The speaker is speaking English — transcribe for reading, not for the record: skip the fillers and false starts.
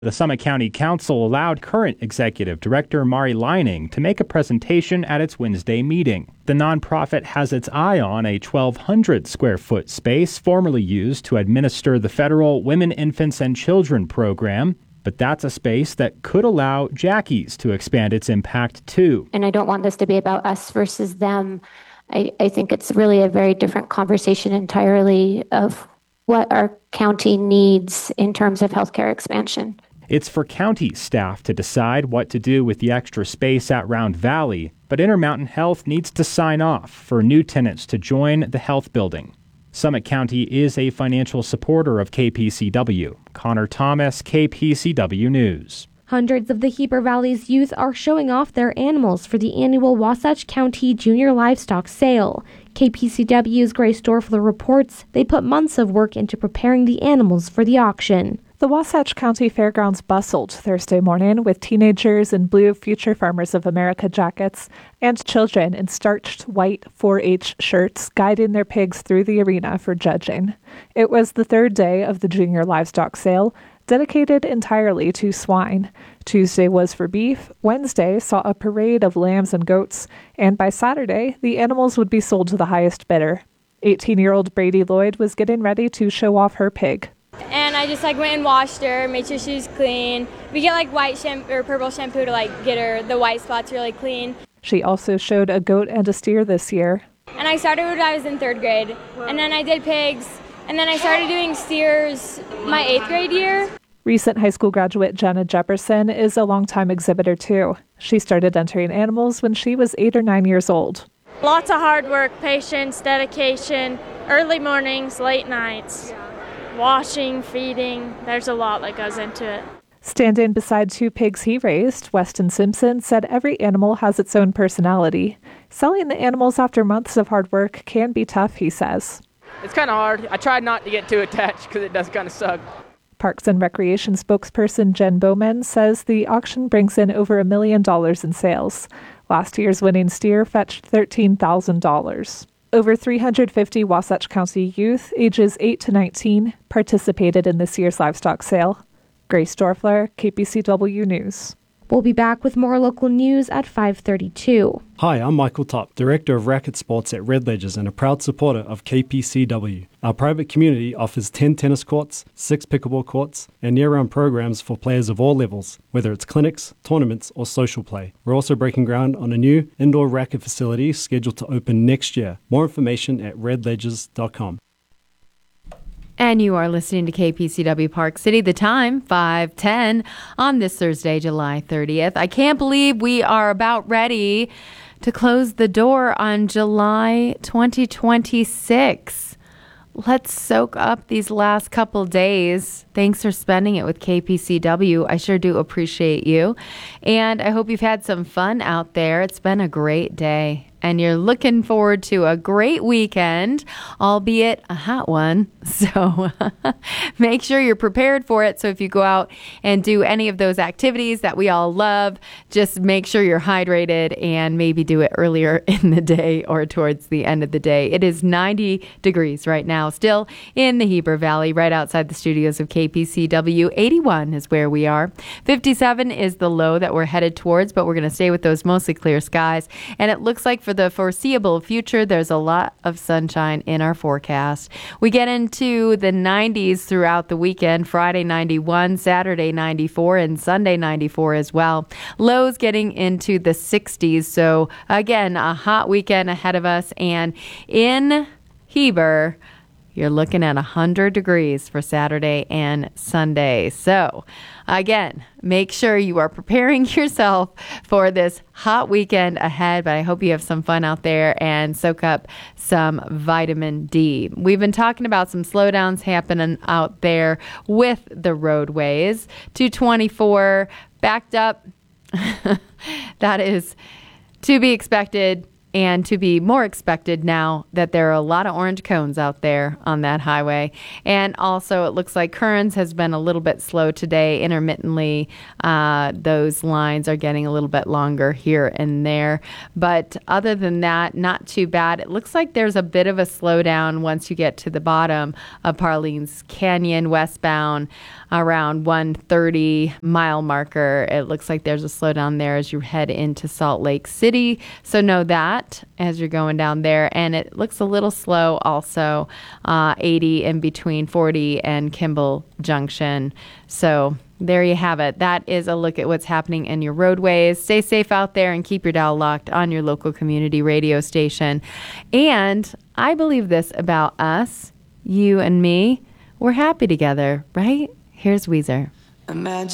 The Summit County Council allowed current Executive Director Mari Leining to make a presentation at its Wednesday meeting. The nonprofit has its eye on a 1,200 square foot space formerly used to administer the federal Women, Infants, and Children program. But that's a space that could allow Jackie's to expand its impact too. And I don't want this to be about us versus them. I think it's really a very different conversation entirely of what our county needs in terms of healthcare expansion. It's for county staff to decide what to do with the extra space at Round Valley, but Intermountain Health needs to sign off for new tenants to join the health building. Summit County is a financial supporter of KPCW. Connor Thomas, KPCW News. Hundreds of the Heber Valley's youth are showing off their animals for the annual Wasatch County Junior Livestock Sale. KPCW's Grace Dorfler reports they put months of work into preparing the animals for the auction. The Wasatch County Fairgrounds bustled Thursday morning with teenagers in blue Future Farmers of America jackets and children in starched white 4-H shirts guiding their pigs through the arena for judging. It was the third day of the Junior Livestock Sale, dedicated entirely to swine. Tuesday was for beef, Wednesday saw a parade of lambs and goats, and by Saturday, the animals would be sold to the highest bidder. 18-year-old Brady Lloyd was getting ready to show off her pig. And I just went and washed her, made sure she was clean. We get white shampoo or purple shampoo to get her the white spots really clean. She also showed a goat and a steer this year. And I started when I was in 3rd grade. And then I did pigs. And then I started doing steers my 8th grade year. Recent high school graduate Jenna Jefferson is a longtime exhibitor too. She started entering animals when she was 8 or 9 years old. Lots of hard work, patience, dedication, early mornings, late nights. Washing, feeding, there's a lot that goes into it. Standing beside 2 pigs he raised, Weston Simpson said every animal has its own personality. Selling the animals after months of hard work can be tough, he says. It's kind of hard. I tried not to get too attached because it does kind of suck. Parks and Recreation spokesperson Jen Bowman says the auction brings in over $1 million in sales. Last year's winning steer fetched $13,000. Over 350 Wasatch County youth ages 8 to 19 participated in this year's livestock sale. Grace Dorfler, KPCW News. We'll be back with more local news at 5:32. Hi, I'm Michael Topp, Director of Racket Sports at Red Ledgers and a proud supporter of KPCW. Our private community offers 10 tennis courts, 6 pickleball courts, and year-round programs for players of all levels, whether it's clinics, tournaments, or social play. We're also breaking ground on a new indoor racket facility scheduled to open next year. More information at redledgers.com. And you are listening to KPCW Park City. The time, 5:10 on this Thursday, July 30th. I can't believe we are about ready to close the door on July 2026. Let's soak up these last couple days. Thanks for spending it with KPCW. I sure do appreciate you. And I hope you've had some fun out there. It's been a great day. And you're looking forward to a great weekend, albeit a hot one. So make sure you're prepared for it. So if you go out and do any of those activities that we all love, just make sure you're hydrated and maybe do it earlier in the day or towards the end of the day. It is 90 degrees right now, still in the Heber Valley, right outside the studios of KPCW. 81 is where we are. 57 is the low that we're headed towards, but we're going to stay with those mostly clear skies. And it looks like for the foreseeable future, there's a lot of sunshine in our forecast. We get into the 90s throughout the weekend. Friday 91, Saturday 94, and Sunday 94 as well. Lows getting into the 60s. So again, a hot weekend ahead of us. And in Heber, you're looking at 100 degrees for Saturday and Sunday. So, again, make sure you are preparing yourself for this hot weekend ahead. But I hope you have some fun out there and soak up some vitamin D. We've been talking about some slowdowns happening out there with the roadways. 224 backed up. That is to be expected. and to be more expected now that there are a lot of orange cones out there on that highway. And also, it looks like Kearns has been a little bit slow today. Intermittently, those lines are getting a little bit longer here and there. But other than that, not too bad. It looks like there's a bit of a slowdown once you get to the bottom of Parlene's Canyon westbound around 130 mile marker. It looks like there's a slowdown there as you head into Salt Lake City. So know that as you're going down there. And it looks a little slow also, 80 in between 40 and Kimball Junction. So there you have it. That is a look at what's happening in your roadways. Stay safe out there and keep your dial locked on your local community radio station. And I believe this about us, you and me. We're happy together, right? Here's Weezer. Imagine